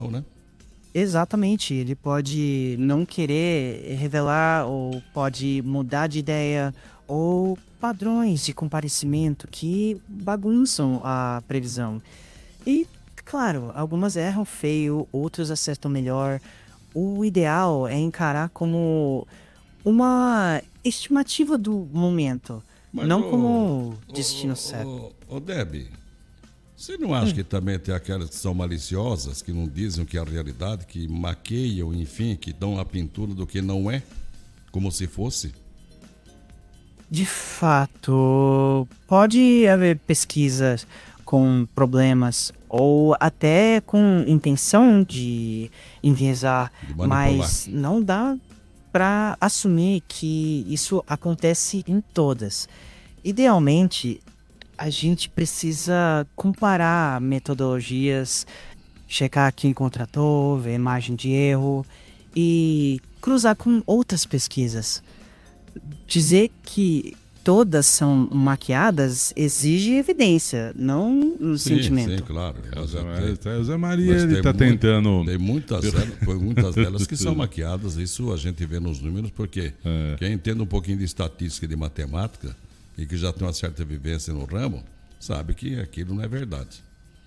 né? Exatamente, ele pode não querer revelar ou pode mudar de ideia ou padrões de comparecimento que bagunçam a previsão. E, claro, algumas erram feio, outros acertam melhor. O ideal é encarar como uma estimativa do momento, Mas, não como destino certo. Deb, você não acha que também tem aquelas que são maliciosas, que não dizem o que é a realidade, que maqueiam, enfim, que dão a pintura do que não é, como se fosse? De fato, pode haver pesquisas com problemas ou até com intenção de enviesar, De manipular. mas não dá para assumir que isso acontece em todas. Idealmente, a gente precisa comparar metodologias, checar quem contratou, ver margem de erro e cruzar com outras pesquisas. Dizer que todas são maquiadas exige evidência, não um Sim, sim, sentimento. claro. O Zé Maria, Mas ele tem tá tentando... Tem muitas delas que são maquiadas, isso a gente vê nos números, porque quem entende um pouquinho de estatística e de matemática e que já tem uma certa vivência no ramo, sabe que aquilo não é verdade.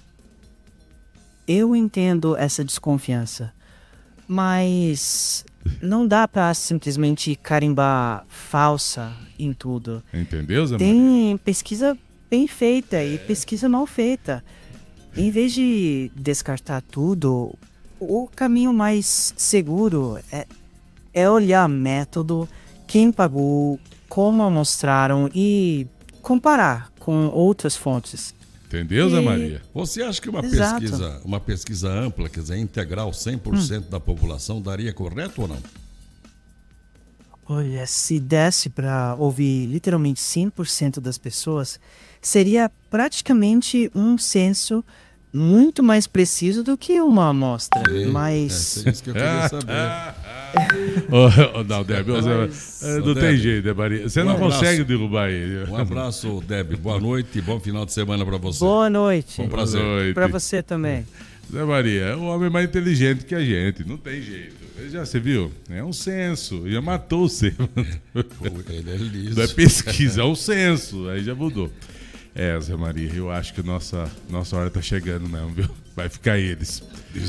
Eu entendo essa desconfiança, mas não dá pra simplesmente carimbar falsa em tudo. Entendeu, Zé Maria? Tem pesquisa bem feita e pesquisa mal feita. Em vez de descartar tudo, o caminho mais seguro é olhar método, quem pagou, como mostraram e comparar com outras fontes. Entendeu, Zé E- Maria? Você acha que Exato. uma pesquisa ampla, quer dizer, integral 100% da população, daria correto ou não? Olha, se desse para ouvir literalmente 100% das pessoas, seria praticamente um censo muito mais preciso do que uma amostra. Mas É isso que eu queria saber. Não, Deb, não Deb, tem jeito, Zé Maria. Você um não abraço. consegue derrubar ele. Um abraço, Deb. Boa noite e bom final de semana para você. boa noite. Foi um prazer. Boa noite. Para você também. Zé Maria, é um homem mais inteligente que a gente, não tem jeito. Você viu? É um censo, já matou o censo. Ele é liso. Não é pesquisa, é um censo, aí já mudou. Zé Maria, eu acho que nossa hora tá chegando mesmo, viu? Vai ficar eles.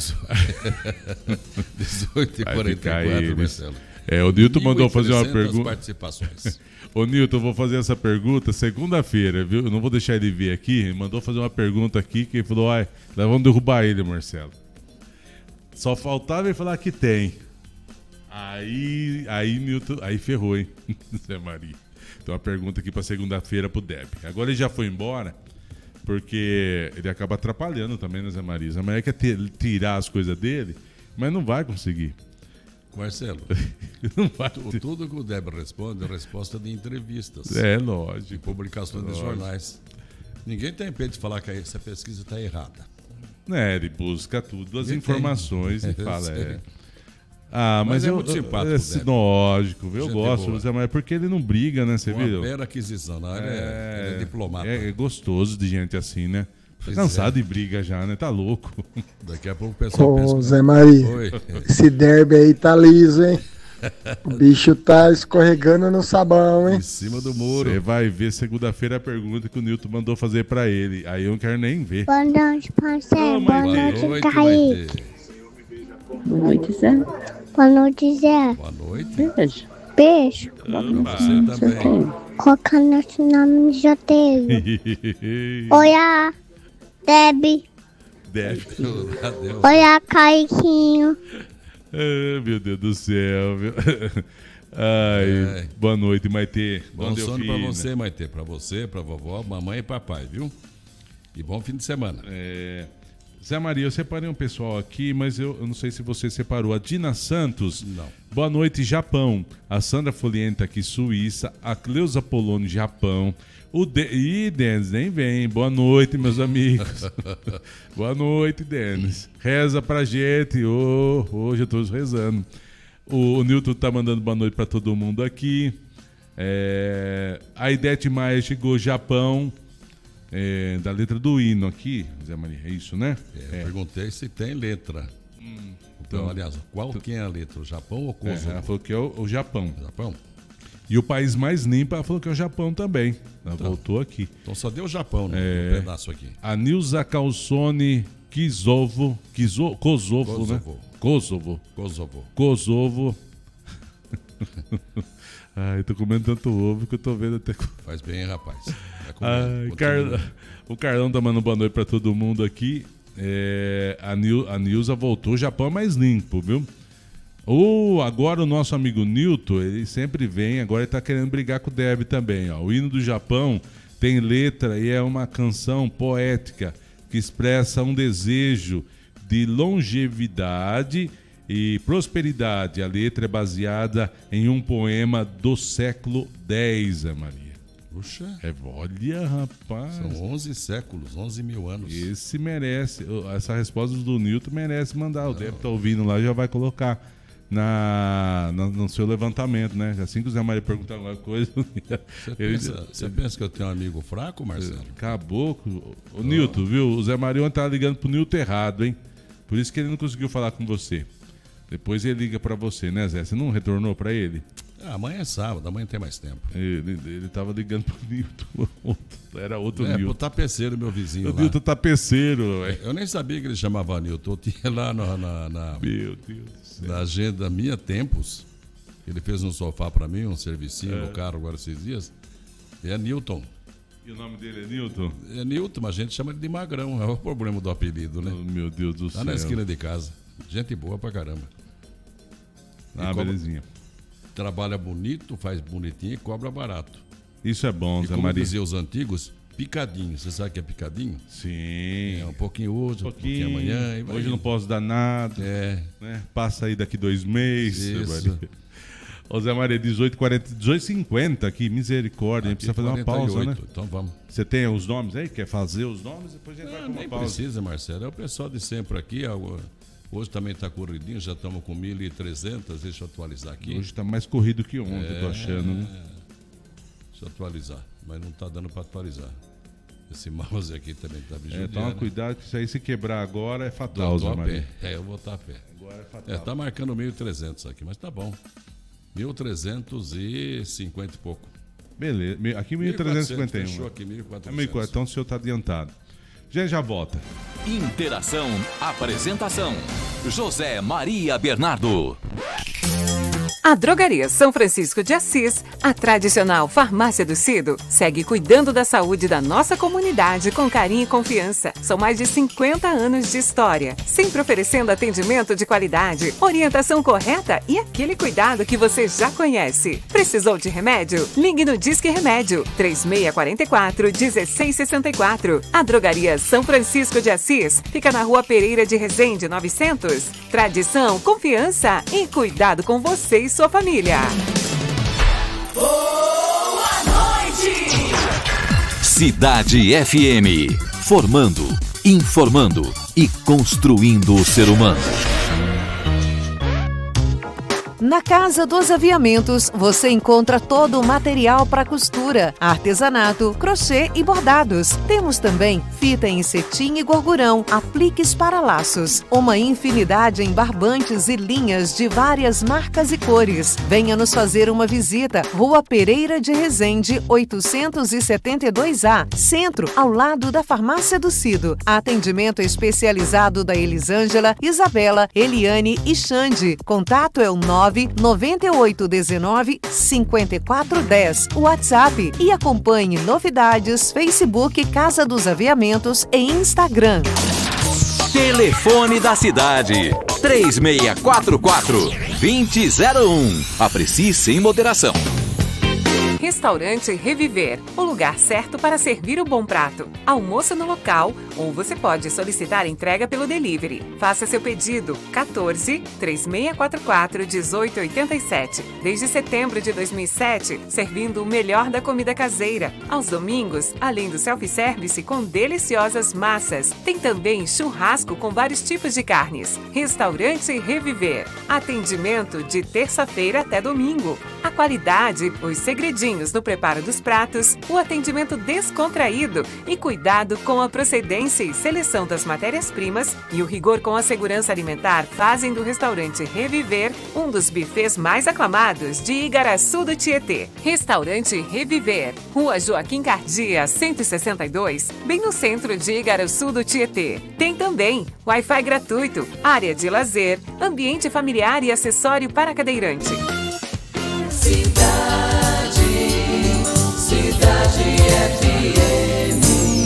18h44, Marcelo. O Nilton mandou fazer uma 1.300 pergunta. participações. Ô Nilton, eu vou fazer essa pergunta segunda-feira, viu? Eu não vou deixar ele vir aqui. Ele mandou fazer uma pergunta aqui que ele falou: nós vamos derrubar ele, Marcelo. Só faltava ele falar que tem. Aí Nilton, aí ferrou, hein? Zé Maria. Então, uma pergunta aqui pra segunda-feira pro Deb. Agora ele já foi embora, porque ele acaba atrapalhando também, né, Zé Maria? Zé Maria quer tirar as coisas dele, mas não vai conseguir. Marcelo, Não vai. tudo que o Deb responde é resposta de entrevistas, É, de lógico. publicações de jornais. Ninguém tem peito de falar que essa pesquisa está errada. Ele busca tudo, as Ninguém informações tem. e fala. Sei. Mas é muito simpático, Deb. lógico, eu Gente gosto boa. do Zé Maria, porque ele não briga, né? Você Uma viu? mera aquisição. Na área ele é diplomata. É gostoso de gente assim, né? Tá Pois cansado de briga já, né? Tá louco. Daqui a pouco o pessoal pensa. Ô, Zé Maria, Oi. esse derby aí tá liso, hein? O bicho tá escorregando no sabão, hein? Em cima do muro. Você vai ver segunda-feira a pergunta que o Nilton mandou fazer pra ele. Aí eu não quero nem ver. Boa noite, parceiro. Boa Boa noite, noite, Kaique. Maitê. Boa noite, Zé. Boa noite, Zé. Boa noite. Beijo. Beijo. Pra você também. Qual que é o nosso nome de sorteio? Olha, Deb. Deve. Adeus. Olha, Kaiquinho. Meu Deus do céu, viu? Ai, boa noite, Maitê. Bom sono pra Delfina. você, Maitê. Pra você, pra vovó, mamãe e papai, viu? E bom fim de semana. Zé Maria, eu separei um pessoal aqui, mas eu não sei se você separou. A Dina Santos. Não. Boa noite, Japão. A Sandra Folienta aqui, Suíça. A Cleusa Poloni, Japão. Denis, nem vem. Boa noite, meus amigos. Boa noite, Denis. Reza pra gente. Hoje eu tô rezando. O Nilton tá mandando boa noite pra todo mundo aqui. A Idete Maia chegou, Japão. Da letra do hino aqui, Zé Maria, é isso, né? Eu perguntei se tem letra. Então, aliás, qual que é a letra? O Japão ou Kosovo? Ela falou que é o Japão. Japão? E o país mais limpo, ela falou que é o Japão também. Ela voltou aqui. Então só deu o Japão no pedaço aqui. A Nilza Calzone Kosovo, né? Kosovo. Ai, tô comendo tanto ovo que eu tô vendo até... Faz bem, rapaz. O Carlão tá mandando boa noite pra todo mundo aqui. A Nilza voltou, o Japão é mais limpo, viu? Agora o nosso amigo Nilton, ele sempre vem, agora ele tá querendo brigar com o Deb também, ó. O hino do Japão tem letra e é uma canção poética que expressa um desejo de longevidade e prosperidade. A letra é baseada em um poema do século X, Maria. Puxa. Olha, rapaz. São 11 séculos, 11 mil anos. Esse merece. Essa resposta do Nilton merece mandar. O Deb tá ouvindo lá, já vai colocar no seu levantamento, né? Assim que o Zé Maria perguntar alguma coisa... Você pensa que eu tenho um amigo fraco, Marcelo? Caboclo. O Nilton, viu? O Zé Maria tá ligando pro Nilton errado, hein? Por isso que ele não conseguiu falar com você. Depois ele liga pra você, né, Zé? Você não retornou pra ele? Amanhã é sábado, amanhã tem mais tempo. Ele tava ligando pro Nilton. Era outro Nilton. Pro tapeceiro, meu vizinho. O Nilton tapeceiro. Eu nem sabia que ele chamava Nilton. Eu tinha lá meu Deus do céu. Na agenda minha, tempos. Ele fez um sofá pra mim, um servicinho no carro agora esses dias. É Nilton. E o nome dele é Nilton? É Nilton, mas a gente chama ele de Magrão. É o problema do apelido, né? Meu Deus do céu. Tá na esquina de casa. Gente boa pra caramba. Belezinha. Trabalha bonito, faz bonitinho e cobra barato. Isso é bom, Zé Maria. Como diziam os antigos, picadinho. Você sabe o que é picadinho? Sim. Um pouquinho hoje, um pouquinho amanhã. E vai hoje não posso dar nada. Né? Passa aí daqui 2 meses. Isso. Ô Zé Maria, 18h50 aqui, misericórdia. A gente precisa fazer uma pausa, né? Então vamos. Você tem os nomes aí? Quer fazer os nomes? Depois a gente vai com uma pausa. Nem precisa, Marcelo. É o pessoal de sempre aqui. Hoje também está corridinho, já estamos com 1.300, deixa eu atualizar aqui. Hoje está mais corrido que ontem, tô achando, né? Deixa eu atualizar, mas não está dando para atualizar. Esse mouse aqui também está bijudiando. Toma cuidado que isso aí se quebrar agora é fatal, Zé Maria. Eu vou estar a pé. Agora é fatal. Tá marcando 1.300 aqui, mas tá bom. 1.350 e pouco. Beleza, aqui 1.351. Fechou aqui 1.400. Então o senhor está adiantado. Já volta. Interação, apresentação, José Maria Bernardo. A Drogaria São Francisco de Assis, a tradicional farmácia do Cido, segue cuidando da saúde da nossa comunidade com carinho e confiança. São mais de 50 anos de história, sempre oferecendo atendimento de qualidade, orientação correta e aquele cuidado que você já conhece. Precisou de remédio? Ligue no Disque Remédio, 3644-1664. A Drogaria São Francisco de Assis fica na Rua Pereira de Resende, 900. Tradição, confiança e cuidado com você e sua família. Boa noite! Cidade FM. Formando, informando e construindo o ser humano. Na Casa dos Aviamentos, você encontra todo o material para costura, artesanato, crochê e bordados. Temos também fita em cetim e gorgurão, apliques para laços, uma infinidade em barbantes e linhas de várias marcas e cores. Venha nos fazer uma visita. Rua Pereira de Resende, 872A, Centro, ao lado da Farmácia do Cido. Atendimento especializado da Elisângela, Isabela, Eliane e Xande. Contato é o 99819-5410, WhatsApp, e acompanhe novidades, Facebook Casa dos Aviamentos e Instagram. Telefone da cidade, 3644-2001. Aprecie sem moderação. Restaurante Reviver, o lugar certo para servir o bom prato. Almoço no local, ou você pode solicitar entrega pelo delivery. Faça seu pedido, 14-3644-1887. Desde setembro de 2007, servindo o melhor da comida caseira. Aos domingos, além do self-service com deliciosas massas, tem também churrasco com vários tipos de carnes. Restaurante Reviver. Atendimento de terça-feira até domingo. A qualidade, os segredinhos no preparo dos pratos, o atendimento descontraído e cuidado com a procedência e seleção das matérias-primas e o rigor com a segurança alimentar fazem do restaurante Reviver um dos bufês mais aclamados de Igaraçu do Tietê. Restaurante Reviver, Rua Joaquim Cardia, 162, bem no centro de Igaraçu do Tietê. Tem também Wi-Fi gratuito, área de lazer, ambiente familiar e acessório para cadeirante. Cidade FM.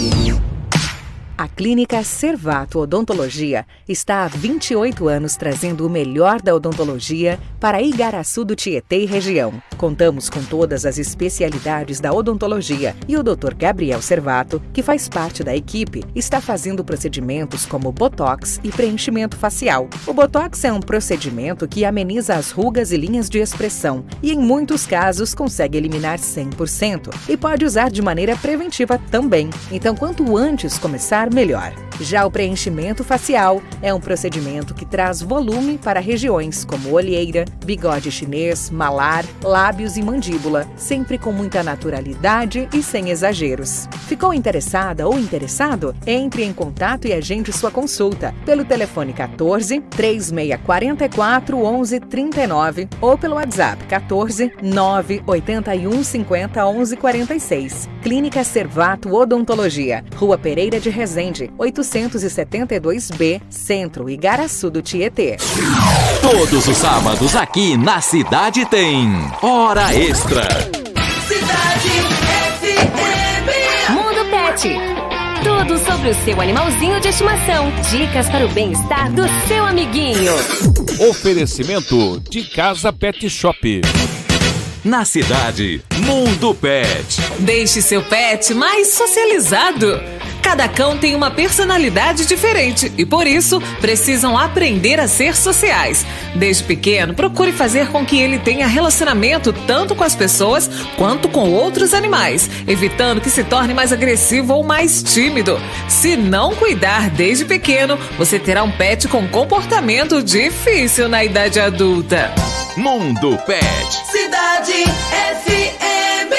A Clínica Servato Odontologia está há 28 anos trazendo o melhor da odontologia para Igaraçu do Tietê e região. Contamos com todas as especialidades da odontologia e o Dr. Gabriel Servato, que faz parte da equipe, está fazendo procedimentos como botox e preenchimento facial. O botox é um procedimento que ameniza as rugas e linhas de expressão e, em muitos casos, consegue eliminar 100% e pode usar de maneira preventiva também. Então, quanto antes começar, melhor. Já o preenchimento facial é um procedimento que traz volume para regiões como olheira, bigode chinês, malar, lábios e mandíbula, sempre com muita naturalidade e sem exageros. Ficou interessada ou interessado? Entre em contato e agende sua consulta pelo telefone 14 3644 1139 ou pelo WhatsApp 14 981 50 11 46. Clínica Servato Odontologia, Rua Pereira de Resende, 872B, Centro, Igaraçu do Tietê. Todos os sábados aqui na Cidade tem Hora Extra. Cidade FM. Mundo Pet. Tudo sobre o seu animalzinho de estimação. Dicas para o bem-estar do seu amiguinho. Oferecimento de Casa Pet Shop. Na cidade, Mundo Pet. Deixe seu pet mais socializado. Cada cão tem uma personalidade diferente e, por isso, precisam aprender a ser sociais. Desde pequeno, procure fazer com que ele tenha relacionamento tanto com as pessoas quanto com outros animais, evitando que se torne mais agressivo ou mais tímido. Se não cuidar desde pequeno, você terá um pet com comportamento difícil na idade adulta. Mundo Pet. Cidade FM.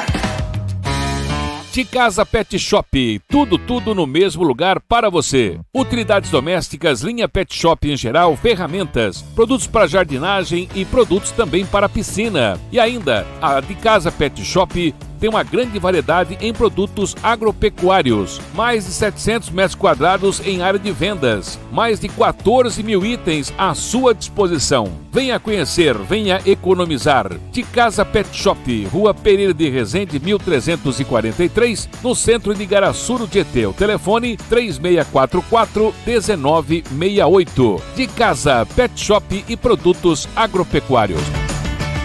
De Casa Pet Shop, tudo no mesmo lugar para você. Utilidades domésticas, linha Pet Shop em geral, ferramentas, produtos para jardinagem e produtos também para piscina. E ainda, a de Casa Pet Shop tem uma grande variedade em produtos agropecuários. Mais de 700 metros quadrados em área de vendas. Mais de 14 mil itens à sua disposição. Venha conhecer, venha economizar. De Casa Pet Shop, Rua Pereira de Resende, 1343, no centro de Igaraçu do Tietê. O telefone 3644-1968. De Casa Pet Shop e produtos agropecuários.